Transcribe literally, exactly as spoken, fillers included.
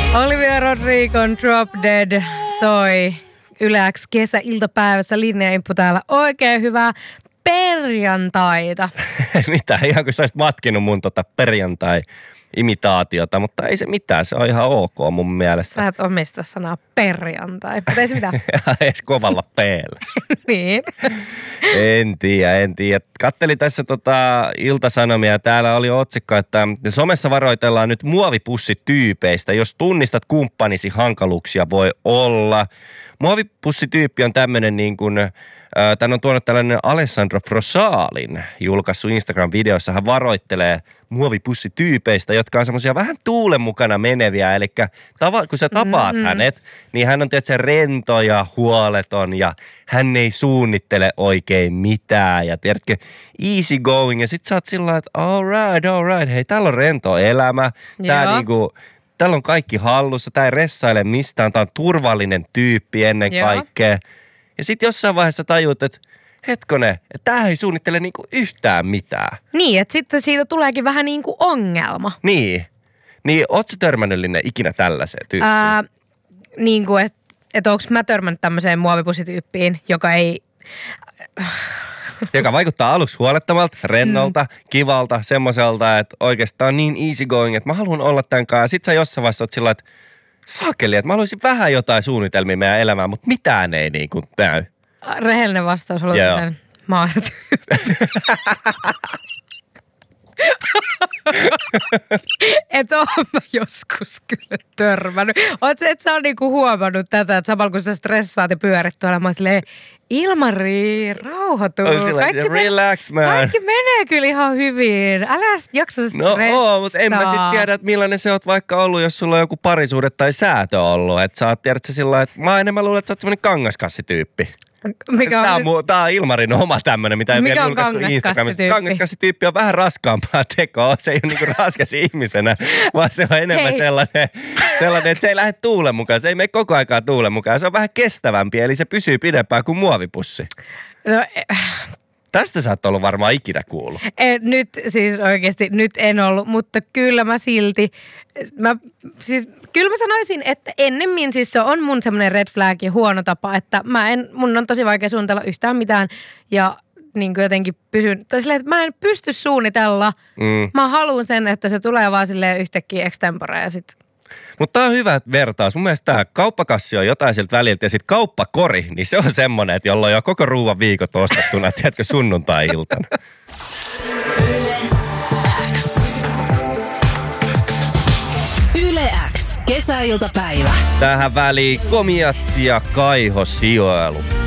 Olivia Rodrigon Drop Dead soi Yle X kesäiltapäivässä. Linja-imppu täällä. Oikein hyvää perjantaita. Mitä? Ihan kun sä olisit matkinut mun tota perjantai-imitaatiota, mutta ei se mitään. Se on ihan ok mun mielestä. Sä et omista sanaa perjantai, mutta ei se mitään. Ees kovalla peellä. Niin. En tiedä, en tiedä. Kattelin tässä tota Ilta-Sanomia. Täällä oli otsikko, että somessa varoitellaan nyt muovipussityypeistä. Jos tunnistat kumppanisi, hankaluuksia voi olla. Muovipussityyppi on tämmöinen niin kuin... Tän on tuonut tällainen Alessandro Frosalin julkaissut Instagram-videossa. Hän varoittelee muovipussityypeistä, jotka on semmoisia vähän tuulen mukana meneviä. Eli tava, kun sä tapaat mm-hmm. hänet, niin hän on tietysti rento ja huoleton ja hän ei suunnittele oikein mitään. Ja tiedätkö, easy going. Ja sit sä oot sillä lailla, että all right, all right. Hei, täällä on rento elämä. Tää niinku... Täällä on kaikki hallussa. Tää ei ressaile mistään. Tää on turvallinen tyyppi ennen Joo. kaikkea. Ja sitten jossain vaiheessa tajuut, että hetkonen, että tää ei suunnittele niinku yhtään mitään. Niin, että sitten siitä tuleekin vähän niin kuin ongelma. Niin. Niin, ootko törmännyt ikinä tällaiseen tyyppiin? Ää, niin kuin, että et onko mä törmännyt tämmöiseen muovipussityyppiin, joka ei... Joka vaikuttaa aluksi huolettomalta, rennolta, mm. kivalta, semmoiselta, että oikeastaan niin easy going, että mä haluan olla tämän kanssa. Sitten sä jossain vaiheessa oot sillä, että saakeli, että mä haluaisin vähän jotain suunnitelmia meidän elämään, mutta mitään ei niin kuin näy. Rehellinen vastaus oli sen maassa tyyppi. Et oon mä joskus kyllä törmännyt. Oot se, et sä oon niinku huomannut tätä, että samalla kun sä stressaat ja pyörit tuolla, mä oon silleen, Ilmari, rauhoitu. Kaikki, relax, man. Kaikki menee kyllä ihan hyvin. Älä jaksa stressaa. No oo, mutta en mä sit tiedä, että millainen se oot vaikka ollut, jos sulla on joku parisuhde tai säätö ollut. Että sä oot, tiedät sä sillä että mä enemmän luulen, että sä oot semmonen kangaskassityyppi. Mikä on tää, on, mu- tää on Ilmarin oma tämmönen, mitä ei vielä julkaistu Instagramissa. Kangaskassityyppi on vähän raskaampaa tekoa. Se ei ole niinku raskas ihmisenä, vaan se on enemmän sellainen, sellainen, että se ei lähde tuulen mukaan. Se ei mene koko aikaa tuulen mukaan. Se on vähän kestävämpi, eli se pysyy pidempään kuin muovipussi. No, Tästä sä oot ollut varmaan ikinä kuullut. Et, nyt siis oikeasti, nyt en ollut, mutta kyllä mä silti, mä, siis kyllä mä sanoisin, että ennemmin siis se on mun semmoinen red flag ja huono tapa, että mä en, mun on tosi vaikea suunnitella yhtään mitään ja niin kuin jotenkin pysyn, tai silleen, että mä en pysty suunnitella. Mm. Mä haluan sen, että se tulee vaan silleen yhtäkkiä extempore ja sit. Mutta tää on hyvä vertaus. Mun mielestä tää kauppakassi on jotain sieltä väliltä ja sit kauppakori, niin se on semmonen, että jolla on jo koko ruuan viikot ostettuna, tiedätkö, sunnuntai-iltana. Yle X. Yle X. Kesäiltapäivä. Tähän väliin komiat ja kaihosijoilu.